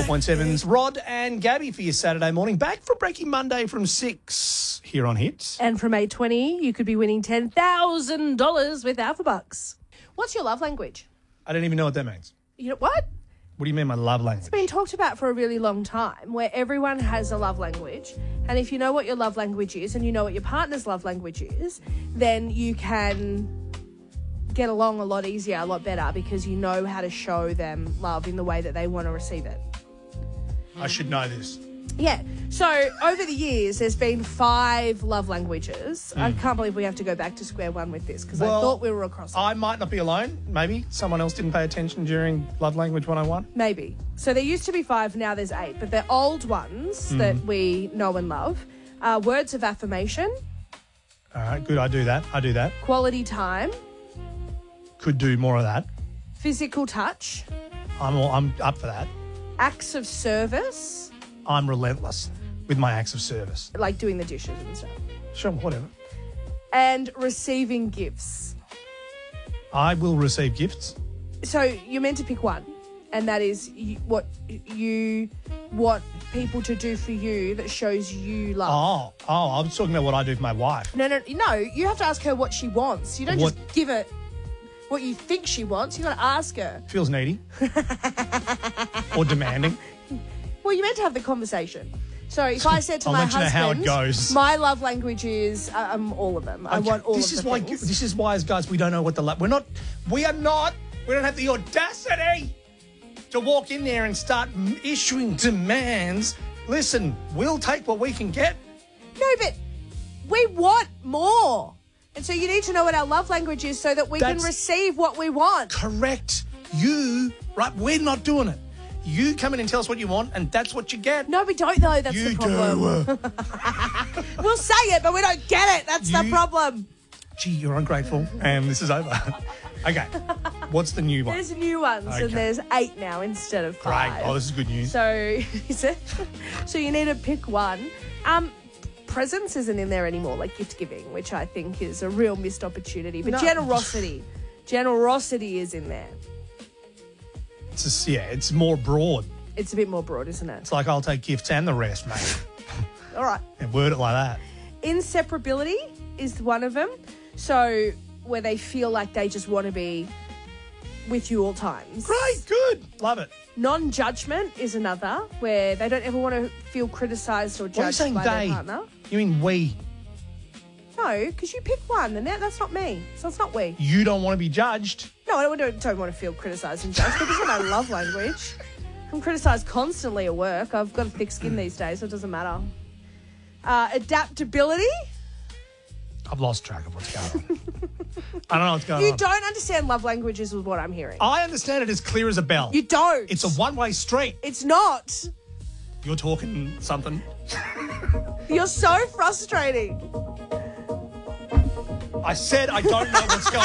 104.7's Rod and Gabby for your Saturday morning. Back for Breaking Monday from 6 here on Hits. And from 8:20, you could be winning $10,000 with Alpha Bucks. What's your love language? I don't even know what that means. You know what? What do you mean my love language? It's been talked about for a really long time, where everyone has a love language. And if you know what your love language is and you know what your partner's love language is, then you can get along a lot easier, a lot better, because you know how to show them love in the way that they want to receive it. I should know this. Yeah. So over the years, there's been 5 love languages. I can't believe we have to go back to square one with this because I thought we were across it. I might not be alone. Maybe someone else didn't pay attention during Love Language 101. Maybe. So there used to be 5, now there's 8. But they're old ones that we know and love. Words of affirmation. All right, good. I do that. Quality time. Could do more of that. Physical touch. I'm up for that. Acts of service. I'm relentless with my acts of service. Like doing the dishes and stuff. Sure, whatever. And receiving gifts. I will receive gifts. So you're meant to pick one. And that is what you want people to do for you that shows you love. Oh, I was talking about what I do for my wife. No, you have to ask her what she wants. You don't just give her what you think she wants. You got to ask her. Feels needy. Or demanding. Well, you're meant to have the conversation. So if I said to my husband, how it goes. My love language is all of them. I want all of them. This is why, as guys, we don't know what the love. We don't have the audacity to walk in there and start issuing demands. Listen, we'll take what we can get. No, but we want more. And so you need to know what our love language is so that we can receive what we want. Correct. We're not doing it. You come in and tell us what you want, and that's what you get. No, we don't, though. That's the problem. We'll say it, but we don't get it. That's the problem. Gee, you're ungrateful, and this is over. Okay, what's the new one? There's new ones, and there's 8 now instead of 5. Great. Oh, this is good news. So, so you need to pick one. Presents isn't in there anymore, like gift giving, which I think is a real missed opportunity. But generosity is in there. It's more broad. It's a bit more broad, isn't it? It's like I'll take gifts and the rest, mate. All right. And word it like that. Inseparability is one of them. So where they feel like they just want to be with you all times. Great, good. Love it. Non-judgment is another, where they don't ever want to feel criticised or judged by their partner. You mean we? No, because you pick one, and that's not me. So it's not we. You don't want to be judged. No, I don't want to feel criticised and judged, but it's not my love language. I'm criticised constantly at work. I've got a thick skin these days, so it doesn't matter. Adaptability. I've lost track of what's going on. I don't know what's going on. You don't understand love languages is what I'm hearing. I understand it as clear as a bell. You don't. It's a one-way street. It's not. You're talking something. You're so frustrating. I said I don't know what's going